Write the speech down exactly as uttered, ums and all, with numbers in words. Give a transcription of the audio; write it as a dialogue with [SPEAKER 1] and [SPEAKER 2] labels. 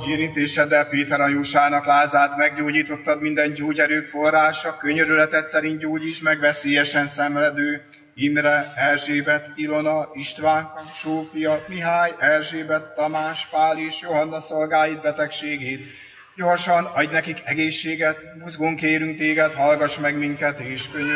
[SPEAKER 1] Érintéseddel Péter anyósának lázát meggyógyítottad, minden gyógyerők forrása, könyörületed szerint gyógyíts meg veszélyesen szenvedő Imre, Erzsébet, Ilona, Istvánka, Sófia, Mihály, Erzsébet, Tamás, Pál és Johanna szolgáid betegségét. Gyorsan adj nekik egészséget, buzgón kérünk téged, hallgass meg minket és könyörülj.